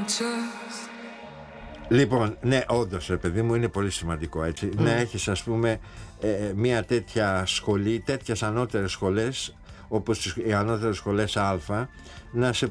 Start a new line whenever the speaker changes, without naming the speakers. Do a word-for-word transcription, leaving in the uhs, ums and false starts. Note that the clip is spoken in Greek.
Λοιπόν, ναι, όντως, ρε παιδί μου, είναι πολύ σημαντικό, έτσι. Mm. Να έχεις, ας πούμε, ε, μια τέτοια σχολή, τέτοιες ανώτερες σχολές, όπως οι ανώτερες σχολές Α, να σε